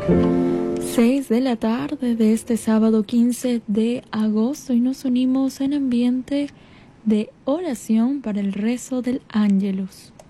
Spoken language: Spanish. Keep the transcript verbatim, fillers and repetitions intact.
Seis de la tarde de este sábado quince de agosto y nos unimos en ambiente de oración para el rezo del Ángelus.